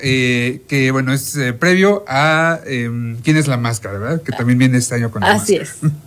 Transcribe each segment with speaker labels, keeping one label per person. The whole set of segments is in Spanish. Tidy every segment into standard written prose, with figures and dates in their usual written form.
Speaker 1: que bueno, es previo a ¿Quién es la máscara?, ¿verdad? Que también viene este año con la
Speaker 2: Así
Speaker 1: máscara.
Speaker 2: es.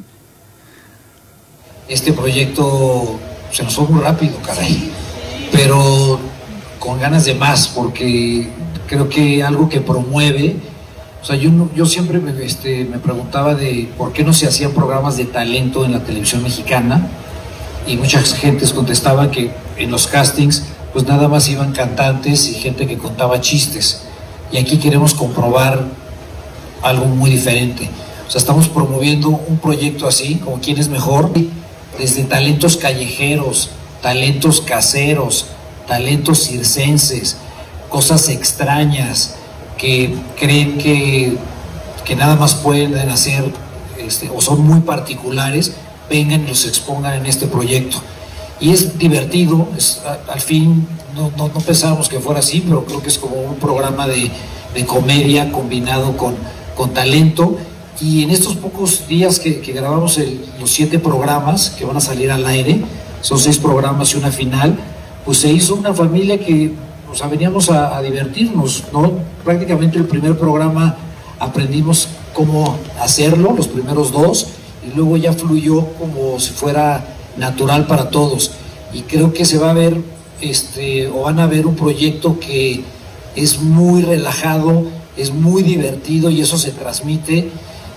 Speaker 3: Este proyecto se nos fue muy rápido, caray, pero con ganas de más, porque creo que algo que promueve, o sea, yo siempre me preguntaba de por qué no se hacían programas de talento en la televisión mexicana, y mucha gente contestaba que en los castings pues nada más iban cantantes y gente que contaba chistes, y aquí queremos comprobar algo muy diferente. O sea, estamos promoviendo un proyecto así, como ¿Quién es mejor?, desde talentos callejeros, talentos caseros, talentos circenses, cosas extrañas que creen que nada más pueden hacer o son muy particulares, vengan y los expongan en este proyecto. Y es divertido, al fin no pensábamos que fuera así, pero creo que es como un programa de comedia combinado con talento. Y en estos pocos días que grabamos los 7 programas que van a salir al aire, son 6 programas y una final, pues se hizo una familia que, o sea, veníamos a divertirnos, ¿no? Prácticamente el primer programa aprendimos cómo hacerlo, los primeros 2, y luego ya fluyó como si fuera natural para todos. Y creo que se va a ver, o van a ver un proyecto que es muy relajado, es muy divertido, y eso se transmite.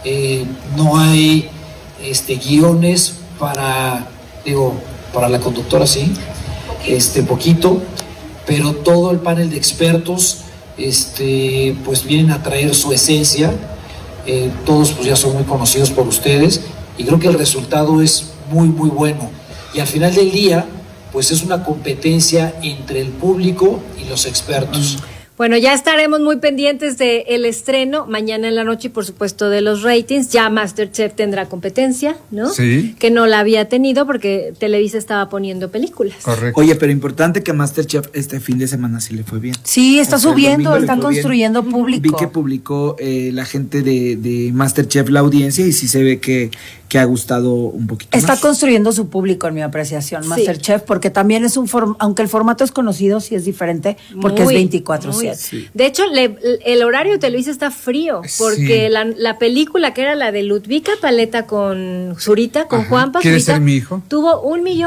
Speaker 3: No hay guiones para la conductora, sí, poquito, pero todo el panel de expertos pues vienen a traer su esencia. Todos pues ya son muy conocidos por ustedes, y creo que el resultado es muy muy bueno, y al final del día pues es una competencia entre el público y los expertos.
Speaker 2: Bueno, ya estaremos muy pendientes del estreno mañana en la noche y por supuesto de los ratings. Ya MasterChef tendrá competencia, ¿no?
Speaker 1: Sí.
Speaker 2: Que no la había tenido porque Televisa estaba poniendo películas.
Speaker 1: Correcto.
Speaker 4: Oye, pero importante que MasterChef este fin de semana sí le fue bien.
Speaker 5: Sí, está subiendo,
Speaker 4: está
Speaker 5: están construyendo público.
Speaker 4: Vi que publicó la gente de MasterChef la audiencia, y sí se ve que ha gustado un poquito
Speaker 5: Está
Speaker 4: más.
Speaker 5: construyendo su público, en mi apreciación,
Speaker 2: Sí.
Speaker 5: MasterChef, porque también es aunque el formato es conocido, sí es diferente, porque
Speaker 2: Muy,
Speaker 5: es 24/7.
Speaker 4: Sí.
Speaker 2: De hecho, el horario de Televisa está frío, porque
Speaker 1: Sí.
Speaker 2: la película que era la de Ludvika Paleta con Zurita, con
Speaker 1: Ajá.
Speaker 2: Juanpa
Speaker 1: ¿Quieres
Speaker 2: Zurita,
Speaker 1: ser mi hijo?
Speaker 2: tuvo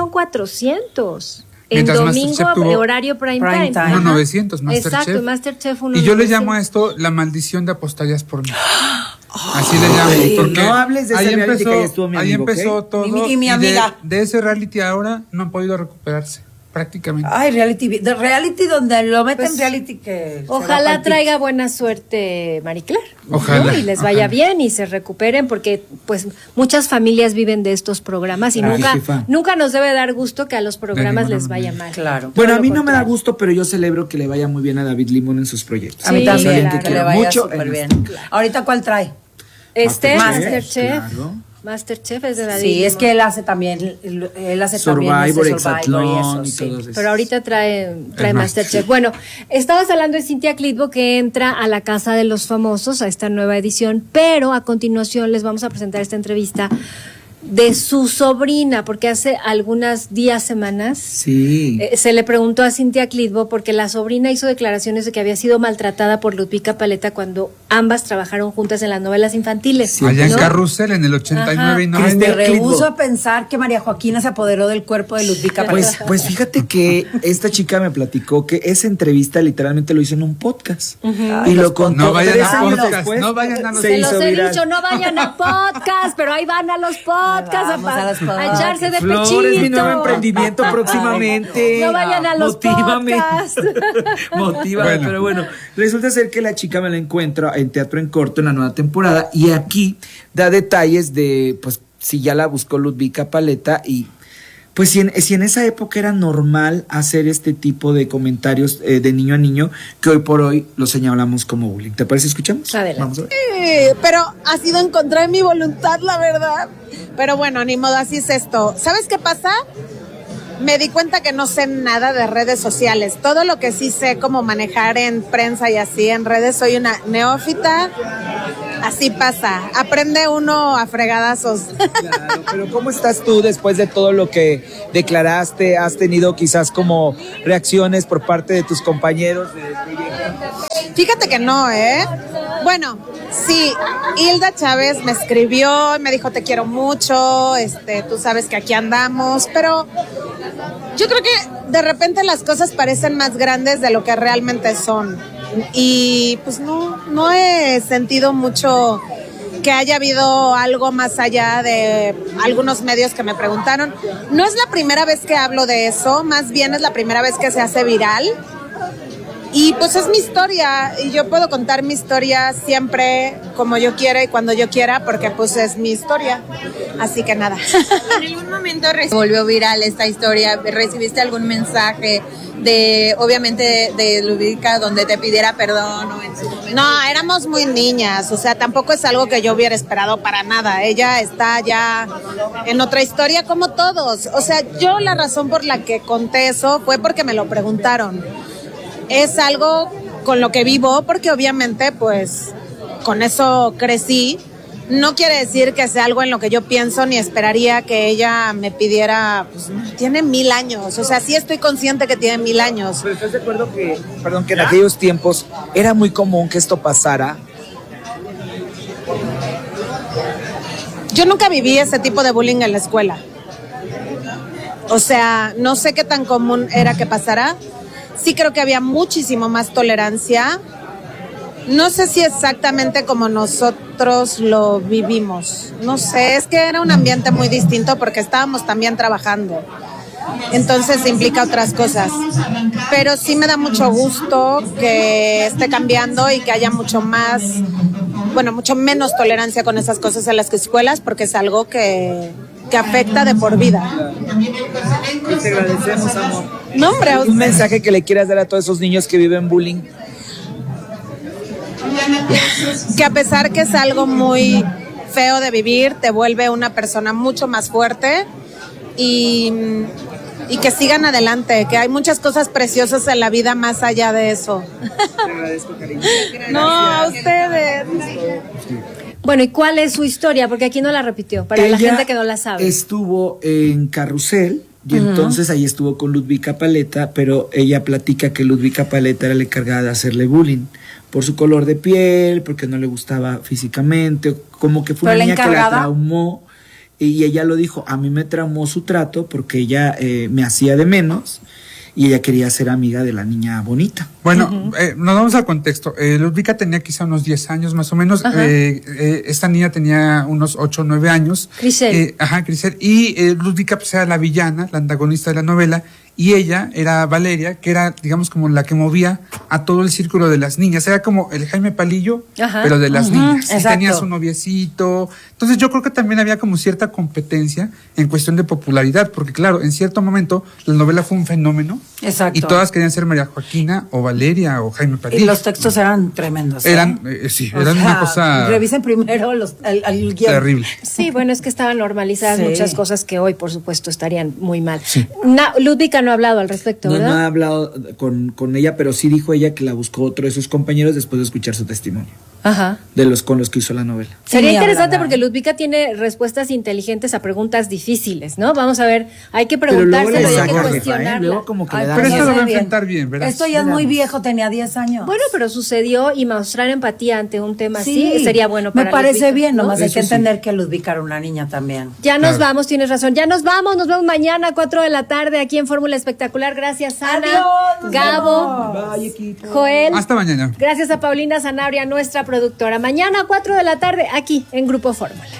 Speaker 2: 1,400,000. En
Speaker 1: Mientras
Speaker 2: domingo,
Speaker 1: MasterChef tuvo
Speaker 2: horario prime
Speaker 5: prime
Speaker 2: time.
Speaker 5: time.
Speaker 2: Ajá.
Speaker 1: 1,900 MasterChef.
Speaker 2: Exacto, MasterChef
Speaker 1: Y yo le
Speaker 2: 1,900.
Speaker 1: llamo a esto la maldición de apostarías por mí. Así le llamo, porque
Speaker 4: no hables de ese
Speaker 1: ahí
Speaker 4: reality que ya estuvo
Speaker 1: empezó,
Speaker 4: mi
Speaker 1: ahí
Speaker 4: amigo,
Speaker 1: empezó
Speaker 4: ¿ok?
Speaker 1: todo,
Speaker 5: Y mi amiga.
Speaker 1: de ese reality ahora no han podido recuperarse, prácticamente.
Speaker 5: Ay, de reality donde lo meten
Speaker 2: Pues,
Speaker 5: reality que...
Speaker 2: Ojalá traiga buena suerte Mariclar.
Speaker 1: Ojalá,
Speaker 2: ¿no? Y les vaya
Speaker 1: ojalá.
Speaker 2: bien y se recuperen, porque pues muchas familias viven de estos programas y
Speaker 4: Ay, jefa.
Speaker 2: nunca nos debe dar gusto que a los programas
Speaker 1: ninguna
Speaker 2: les vaya
Speaker 1: manera.
Speaker 2: mal.
Speaker 5: Claro.
Speaker 4: Bueno,
Speaker 2: Todo
Speaker 4: a mí
Speaker 2: lo
Speaker 4: no me da
Speaker 2: contrario.
Speaker 4: gusto, pero yo celebro que le vaya muy bien a David Limón en sus proyectos.
Speaker 5: A mí
Speaker 2: Sí,
Speaker 5: también,
Speaker 2: claro.
Speaker 5: que le vaya súper bien. Ahorita, ¿cuál trae?
Speaker 2: Masterchef.
Speaker 4: claro.
Speaker 2: Masterchef es de David
Speaker 5: Sí, es
Speaker 2: Limón.
Speaker 5: que él hace también
Speaker 4: Survivor,
Speaker 5: ese
Speaker 4: Exatlón
Speaker 5: y eso,
Speaker 4: y
Speaker 5: sí.
Speaker 4: todos esos.
Speaker 2: Pero ahorita trae
Speaker 1: El
Speaker 2: Masterchef. Bueno, estabas hablando de Cintia Clitbo, que entra a la Casa de los Famosos, a esta nueva edición, pero a continuación les vamos a presentar esta entrevista de su sobrina, porque hace algunas semanas
Speaker 4: Sí.
Speaker 2: se le preguntó a Cintia Clitbo porque la sobrina hizo declaraciones de que había sido maltratada por Ludvika Paleta cuando ambas trabajaron juntas en las novelas infantiles.
Speaker 1: Allá en
Speaker 2: ¿no?
Speaker 1: Carrusel, en el 89 y
Speaker 2: Ajá.
Speaker 1: 90.
Speaker 5: Me rehuso
Speaker 4: Clitbo.
Speaker 5: a pensar que María Joaquina se apoderó del cuerpo de Ludvika Paleta.
Speaker 4: Pues fíjate que esta chica me platicó que esa entrevista literalmente lo hizo en un podcast.
Speaker 5: Ay,
Speaker 4: Y
Speaker 5: los
Speaker 4: lo contó
Speaker 1: No vayan
Speaker 4: 3
Speaker 1: a
Speaker 4: años
Speaker 1: podcast,
Speaker 4: después.
Speaker 1: no vayan a los
Speaker 4: se
Speaker 2: Se
Speaker 4: hizo
Speaker 2: los he
Speaker 4: viral.
Speaker 2: dicho, no vayan a podcast, pero ahí van a los podcasts
Speaker 5: Vamos a los podcasts.
Speaker 2: a echarse de
Speaker 4: Flores,
Speaker 2: pechito.
Speaker 4: mi nuevo emprendimiento próximamente.
Speaker 2: No vayan a los
Speaker 4: Motívame.
Speaker 2: podcasts.
Speaker 4: Motívame,
Speaker 1: Bueno.
Speaker 4: pero bueno, resulta ser que la chica me la encuentro en Teatro en Corto en la nueva temporada, y aquí da detalles de, pues, si ya la buscó Ludvika Paleta, y pues si en esa época era normal hacer este tipo de comentarios de niño a niño, que hoy por hoy lo señalamos como bullying. ¿Te parece? ¿Escuchamos?
Speaker 2: Adelante.
Speaker 4: Vamos a ver.
Speaker 6: Pero ha sido en contra de mi voluntad, la verdad. Pero bueno, ni modo, así es esto. ¿Sabes qué pasa? Me di cuenta que no sé nada de redes sociales. Todo lo que sí sé como manejar en prensa y así en redes, soy una neófita. Así pasa. Aprende uno a fregadazos.
Speaker 4: Claro, pero ¿cómo estás tú después de todo lo que declaraste? ¿Has tenido quizás como reacciones por parte de tus compañeros del proyecto?
Speaker 6: Fíjate que no, ¿eh? Bueno, sí, Hilda Chávez me escribió y me dijo te quiero mucho, tú sabes que aquí andamos, pero yo creo que de repente las cosas parecen más grandes de lo que realmente son. Y pues no he sentido mucho que haya habido algo más allá de algunos medios que me preguntaron. No es la primera vez que hablo de eso, más bien es la primera vez que se hace viral. Y pues es mi historia, y yo puedo contar mi historia siempre como yo quiera y cuando yo quiera, porque pues es mi historia. Así que nada.
Speaker 7: ¿En algún momento volvió viral esta historia? ¿Recibiste algún mensaje obviamente de Ludvika donde te pidiera perdón o en su momento?
Speaker 6: No, éramos muy niñas, o sea, tampoco es algo que yo hubiera esperado para nada. Ella está ya en otra historia como todos. O sea, yo la razón por la que conté eso fue porque me lo preguntaron. Es algo con lo que vivo, porque obviamente pues con eso crecí. No quiere decir que sea algo en lo que yo pienso ni esperaría que ella me pidiera, pues tiene 1000 años, o sea, sí estoy consciente que tiene 1000 años.
Speaker 4: Pero ¿estás de acuerdo que en aquellos tiempos era muy común que esto pasara?
Speaker 6: Yo nunca viví ese tipo de bullying en la escuela. O sea, no sé qué tan común era que pasara. Sí creo que había muchísimo más tolerancia. No sé si exactamente como nosotros lo vivimos. No sé, es que era un ambiente muy distinto porque estábamos también trabajando. Entonces implica otras cosas. Pero sí me da mucho gusto que esté cambiando y que haya mucho menos tolerancia con esas cosas en las escuelas, porque es algo que afecta de por vida.
Speaker 4: Te agradecemos, amor.
Speaker 6: No, hombre,
Speaker 4: un mensaje que le quieras dar a todos esos niños que viven bullying.
Speaker 6: Que a pesar que es algo muy feo de vivir, te vuelve una persona mucho más fuerte y que sigan adelante, que hay muchas cosas preciosas en la vida más allá de eso.
Speaker 4: Te agradezco, cariño.
Speaker 6: No, a ustedes.
Speaker 2: Bueno, ¿y cuál es su historia? Porque aquí no la repitió, para la gente que no la sabe.
Speaker 4: Estuvo en Carrusel y entonces ahí estuvo con Ludvika Paleta, pero ella platica que Ludvika Paleta era la encargada de hacerle bullying por su color de piel, porque no le gustaba físicamente, como que fue una niña que la traumó. Y ella lo dijo, a mí me traumó su trato porque ella me hacía de menos y ella quería ser amiga de la niña bonita.
Speaker 1: Bueno, nos vamos al contexto. Ludvika tenía quizá unos 10 años más o menos. Esta niña tenía unos 8 o 9 años.
Speaker 2: Crisel.
Speaker 1: Crisel. Y Ludvika pues era la villana, la antagonista de la novela. Y ella era Valeria, que era, digamos, como la que movía a todo el círculo de las niñas. Era como el Jaime Palillo, pero de las niñas. Y tenía su noviecito. Entonces yo creo que también había como cierta competencia en cuestión de popularidad, porque claro, en cierto momento la novela fue un fenómeno.
Speaker 5: Exacto.
Speaker 1: Y todas querían ser María Joaquina o Valeria o Jaime Palillo.
Speaker 5: Y los textos eran tremendos.
Speaker 1: Eran una cosa...
Speaker 5: Revisen primero el guión.
Speaker 1: Terrible.
Speaker 2: Sí, bueno, es que estaban normalizadas muchas cosas que hoy, por supuesto, estarían muy mal.
Speaker 1: Sí.
Speaker 2: Ludvika no ha hablado al respecto, ¿verdad?
Speaker 4: No ha hablado con ella, pero sí dijo ella que la buscó otro de sus compañeros después de escuchar su testimonio.
Speaker 2: Ajá.
Speaker 4: Con los que hizo la novela.
Speaker 2: Sería interesante porque Ludvika tiene respuestas inteligentes a preguntas difíciles, ¿no? Vamos a ver, hay que preguntárselo y hay que cuestionarla.
Speaker 4: Luego como que le da
Speaker 1: pero esto lo va a
Speaker 5: bien.
Speaker 1: enfrentar bien, ¿verdad?
Speaker 5: Esto ya es muy viejo, tenía 10 años.
Speaker 2: Bueno, pero sucedió y mostrar empatía ante un tema así sería bueno para
Speaker 5: me parece
Speaker 2: Ludvika,
Speaker 5: bien,
Speaker 2: ¿no?
Speaker 5: nomás hay que
Speaker 4: Eso
Speaker 5: entender que Ludvika era una niña también.
Speaker 2: Ya nos vamos, tienes razón. Ya nos vamos mañana a 4 de la tarde aquí en Fórmula Espectacular. Gracias, Ana,
Speaker 5: Adiós,
Speaker 2: Gabo,
Speaker 4: Bye, equipo.
Speaker 2: Joel.
Speaker 1: Hasta mañana.
Speaker 2: Gracias a Paulina Zanabria, nuestra productora. Mañana a 4 de la tarde aquí en Grupo Fórmula.